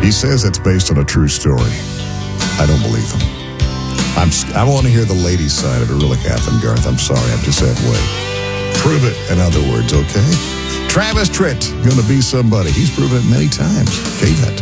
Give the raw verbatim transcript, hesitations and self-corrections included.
He says it's based on a true story. I don't believe him. I'm, I want to hear the ladies' side if it really happened, Garth. I'm sorry, I'm just that way. Prove it, in other words, okay? Travis Tritt, going to be somebody. He's proven it many times. K-Vet.